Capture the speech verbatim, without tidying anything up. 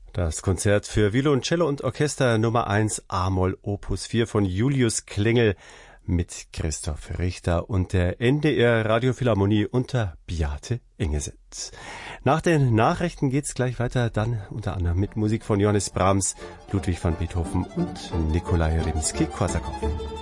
Das Konzert für Violoncello und Orchester Nummer eins A-Moll Opus vier von Julius Klengel mit Christoph Richter und der N D R Radiophilharmonie unter Beate Engeset. Nach den Nachrichten geht's gleich weiter, dann unter anderem mit Musik von Johannes Brahms, Ludwig van Beethoven und Nikolai Rimski-Korsakow.